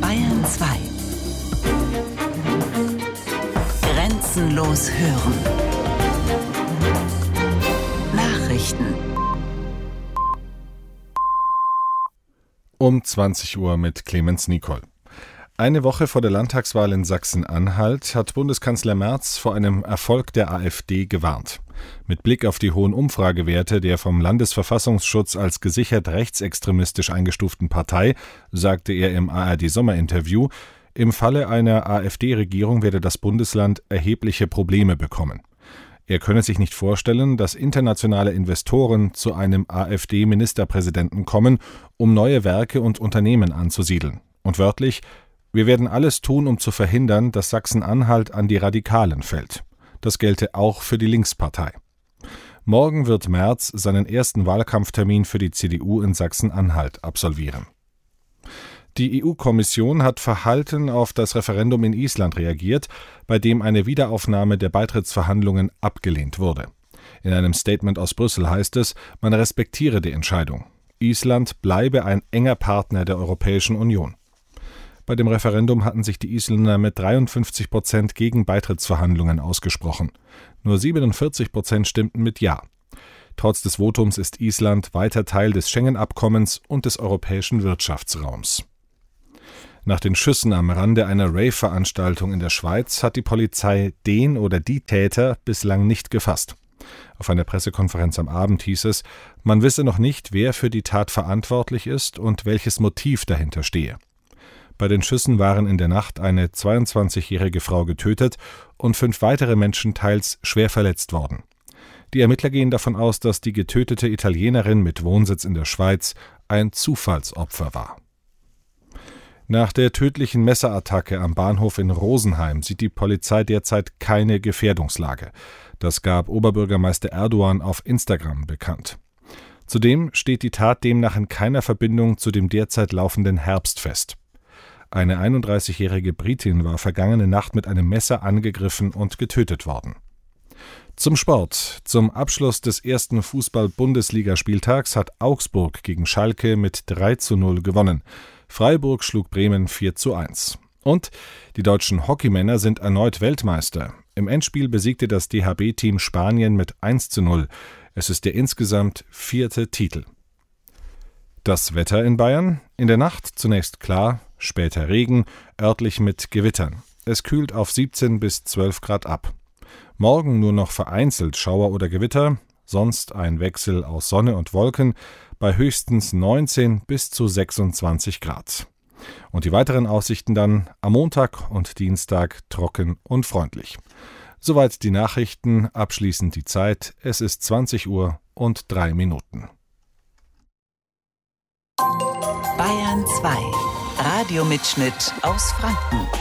Bayern 2. Grenzenlos hören. Nachrichten. Um 20 Uhr mit Clemens Nicol. Eine Woche vor der Landtagswahl in Sachsen-Anhalt hat Bundeskanzler Merz vor einem Erfolg der AfD gewarnt. Mit Blick auf die hohen Umfragewerte der vom Landesverfassungsschutz als gesichert rechtsextremistisch eingestuften Partei sagte er im ARD-Sommerinterview, im Falle einer AfD-Regierung werde das Bundesland erhebliche Probleme bekommen. Er könne sich nicht vorstellen, dass internationale Investoren zu einem AfD-Ministerpräsidenten kommen, um neue Werke und Unternehmen anzusiedeln. Und wörtlich: Wir werden alles tun, um zu verhindern, dass Sachsen-Anhalt an die Radikalen fällt. Das gelte auch für die Linkspartei. Morgen wird Merz seinen ersten Wahlkampftermin für die CDU in Sachsen-Anhalt absolvieren. Die EU-Kommission hat verhalten auf das Referendum in Island reagiert, bei dem eine Wiederaufnahme der Beitrittsverhandlungen abgelehnt wurde. In einem Statement aus Brüssel heißt es, man respektiere die Entscheidung. Island bleibe ein enger Partner der Europäischen Union. Bei dem Referendum hatten sich die Isländer mit 53% gegen Beitrittsverhandlungen ausgesprochen. Nur 47% stimmten mit Ja. Trotz des Votums ist Island weiter Teil des Schengen-Abkommens und des europäischen Wirtschaftsraums. Nach den Schüssen am Rande einer Rave-Veranstaltung in der Schweiz hat die Polizei den oder die Täter bislang nicht gefasst. Auf einer Pressekonferenz am Abend hieß es, man wisse noch nicht, wer für die Tat verantwortlich ist und welches Motiv dahinter stehe. Bei den Schüssen waren in der Nacht eine 22-jährige Frau getötet und 5 weitere Menschen teils schwer verletzt worden. Die Ermittler gehen davon aus, dass die getötete Italienerin mit Wohnsitz in der Schweiz ein Zufallsopfer war. Nach der tödlichen Messerattacke am Bahnhof in Rosenheim sieht die Polizei derzeit keine Gefährdungslage. Das gab Oberbürgermeister Erdogan auf Instagram bekannt. Zudem steht die Tat demnach in keiner Verbindung zu dem derzeit laufenden Herbstfest. Eine 31-jährige Britin war vergangene Nacht mit einem Messer angegriffen und getötet worden. Zum Sport. Zum Abschluss des ersten Fußball-Bundesligaspieltags hat Augsburg gegen Schalke mit 3:0 gewonnen. Freiburg schlug Bremen 4:1. Und die deutschen Hockeymänner sind erneut Weltmeister. Im Endspiel besiegte das DHB-Team Spanien mit 1:0. Es ist der insgesamt 4. Titel. Das Wetter in Bayern? In der Nacht zunächst klar, später Regen, örtlich mit Gewittern. Es kühlt auf 17 bis 12 Grad ab. Morgen nur noch vereinzelt Schauer oder Gewitter, sonst ein Wechsel aus Sonne und Wolken bei höchstens 19 bis zu 26 Grad. Und die weiteren Aussichten dann am Montag und Dienstag trocken und freundlich. Soweit die Nachrichten, abschließend die Zeit. Es ist 20 Uhr und 3 Minuten. Bayern 2. Radiomitschnitt aus Franken.